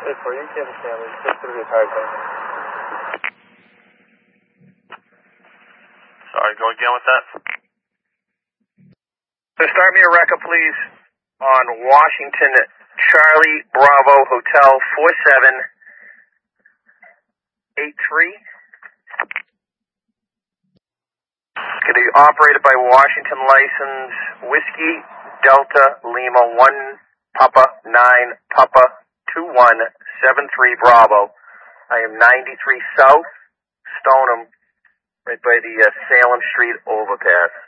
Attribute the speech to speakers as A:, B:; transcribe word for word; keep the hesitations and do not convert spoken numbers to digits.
A: eight four, you can't stand it. It's going to be a hard thing.
B: Sorry, go again with that.
C: So start me a record, please, on Washington Charlie Bravo Hotel four seven eight three. It's going to be operated by Washington license Whiskey Delta Lima one Papa nine Papa two one seven three Bravo. I am ninety-three South Stoneham, right by the uh, Salem Street overpass.